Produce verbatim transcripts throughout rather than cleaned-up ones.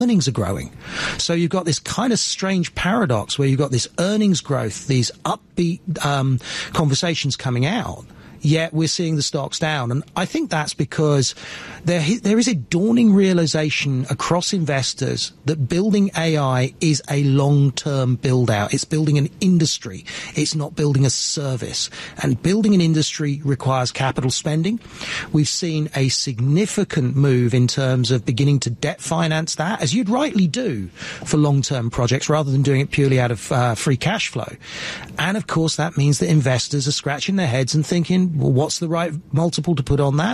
earnings are growing. So you've got this kind of strange paradox where you've got this earnings growth, these upbeat um, conversations coming out, yet we're seeing the stocks down. And I think that's because there there is a dawning realization across investors that building A I is a long-term build-out. It's building an industry. It's not building a service. And building an industry requires capital spending. We've seen a significant move in terms of beginning to debt finance that, as you'd rightly do for long-term projects, rather than doing it purely out of uh, free cash flow. And, of course, that means that investors are scratching their heads and thinking, well, what's the right multiple to put on that?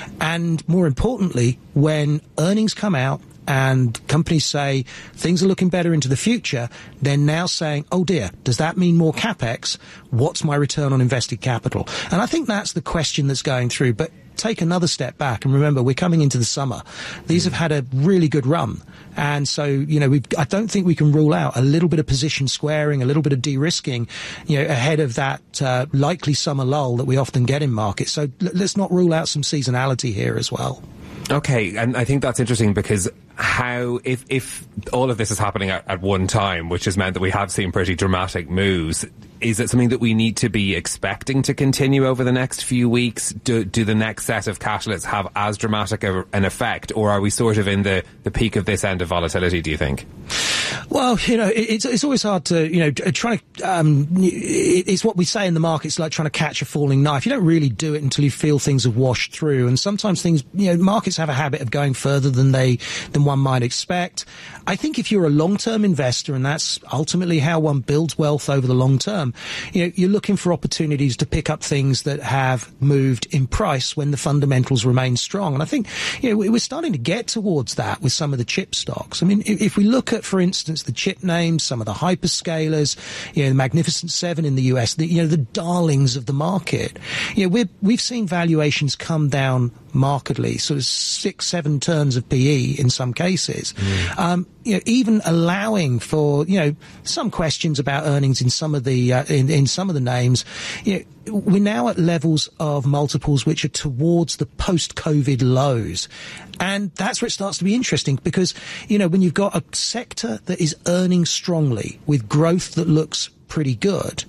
And more importantly, when earnings come out and companies say things are looking better into the future, they're now saying, oh dear, does that mean more capex? What's my return on invested capital? And I think that's the question that's going through. But take another step back and remember, we're coming into the summer. These have had a really good run. And so, you know, we've, I don't think we can rule out a little bit of position squaring, a little bit of de-risking, you know, ahead of that uh, likely summer lull that we often get in markets. So l- let's not rule out some seasonality here as well. Okay, and I think that's interesting because how, if, if all of this is happening at, at one time, which has meant that we have seen pretty dramatic moves, is it something that we need to be expecting to continue over the next few weeks? Do, do the next set of catalysts have as dramatic a, an effect, or are we sort of in the, the peak of this end of volatility, do you think? Well, you know, it's it's always hard to, you know, try to, um, it's what we say in the market, it's like trying to catch a falling knife. You don't really do it until you feel things have washed through. And sometimes things, you know, markets have a habit of going further than they, than one might expect. I think if you're a long-term investor, and that's ultimately how one builds wealth over the long term, you know, you're looking for opportunities to pick up things that have moved in price when the fundamentals remain strong. And I think, you know, we're starting to get towards that with some of the chip stocks. I mean, if we look at, for instance, the chip names, some of the hyperscalers, you know, the Magnificent Seven in the U S, the, you know, the darlings of the market, you know, we're, we've seen valuations come down markedly, sort of six, seven turns of P E in some cases. Mm. Um, you know, even allowing for, you know, some questions about earnings in some of the, uh, in, in some of the names. You know, we're now at levels of multiples which are towards the post-COVID lows. And that's where it starts to be interesting because, you know, when you've got a sector that is earning strongly with growth that looks pretty good,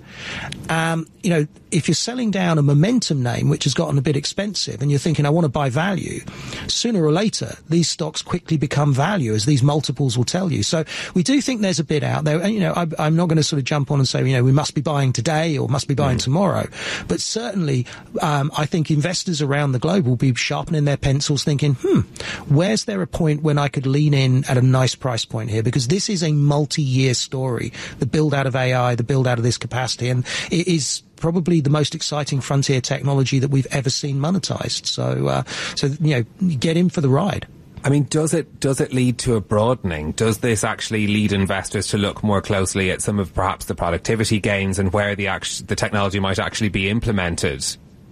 um, you know, if you're selling down a momentum name which has gotten a bit expensive and you're thinking, I want to buy value, sooner or later these stocks quickly become value, as these multiples will tell you. So we do think there's a bit out there. And, you know, I, I'm not going to sort of jump on and say, you know, we must be buying today or must be buying mm. tomorrow. But certainly, um, I think investors around the globe will be sharpening their pencils thinking, hmm, where's there a point when I could lean in at a nice price point here? Because this is a multi-year story, the build out of A I, the build out of this capacity, and it is probably the most exciting frontier technology that we've ever seen monetized. So, uh, so you know, get in for the ride. I mean, does it does it lead to a broadening? Does this actually lead investors to look more closely at some of perhaps the productivity gains and where the act- the technology might actually be implemented?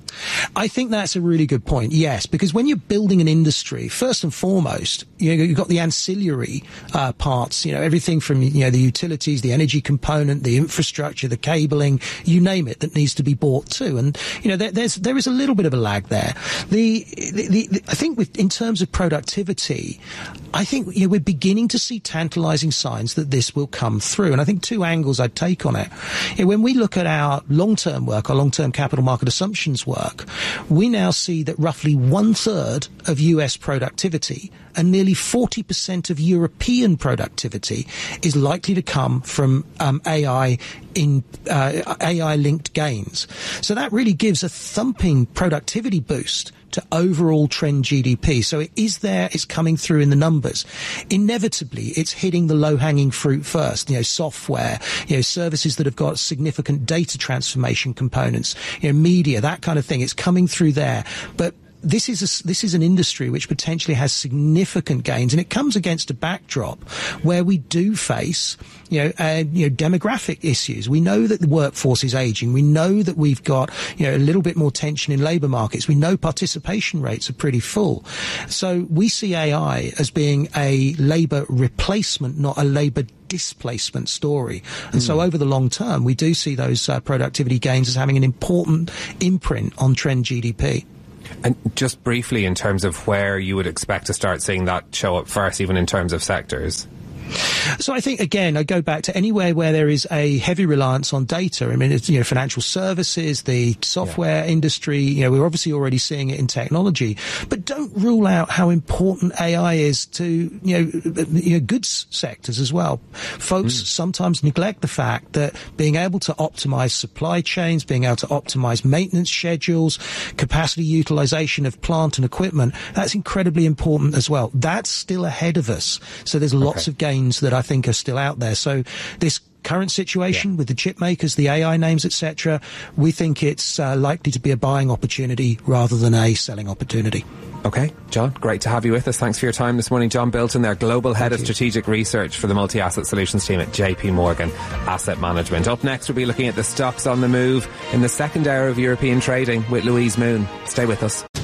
I think that's a really good point, yes, because when you're building an industry, first and foremost, you know, you've got the ancillary uh, parts, you know, everything from, you know, the utilities, the energy component, the infrastructure, the cabling, you name it, that needs to be bought too. And, you know, there, there's, there is a little bit of a lag there. The, the, the, the I think with, in terms of productivity, I think, you know, we're beginning to see tantalizing signs that this will come through. And I think two angles I'd take on it. You know, when we look at our long-term work, our long-term capital market assumptions work, we now see that roughly one third of U S productivity and nearly forty percent of European productivity is likely to come from um, A I in uh, A I-linked gains. So that really gives a thumping productivity boost to overall trend G D P. So it is there, it's coming through in the numbers. Inevitably, it's hitting the low-hanging fruit first, you know, software, you know, services that have got significant data transformation components, you know, media, that kind of thing. It's coming through there. But This is a, this is an industry which potentially has significant gains, and it comes against a backdrop where we do face, you know, uh, you know, demographic issues. We know that the workforce is aging. We know that we've got, you know, a little bit more tension in labour markets. We know participation rates are pretty full. So we see A I as being a labour replacement, not a labour displacement story. And mm. so over the long term, we do see those uh, productivity gains as having an important imprint on trend G D P. And just briefly, in terms of where you would expect to start seeing that show up first, even in terms of sectors? So I think, again, I go back to anywhere where there is a heavy reliance on data. I mean, it's, you know, financial services, the software yeah. industry, you know, we're obviously already seeing it in technology. But don't rule out how important A I is to, you know, you know goods sectors as well. Folks mm. sometimes neglect the fact that being able to optimize supply chains, being able to optimize maintenance schedules, capacity utilization of plant and equipment, that's incredibly important as well. That's still ahead of us. So there's lots okay. of gains that I think are still out there. So this current situation yeah. with the chip makers, the A I names, et cetera, we think it's uh, likely to be a buying opportunity rather than a selling opportunity. Okay, John, great to have you with us. Thanks for your time this morning. John Bilton, their Global Head Thank of you. Strategic Research for the Multi-Asset Solutions team at J P Morgan Asset Management. Up next, we'll be looking at the stocks on the move in the second hour of European trading with Louise Moon. Stay with us.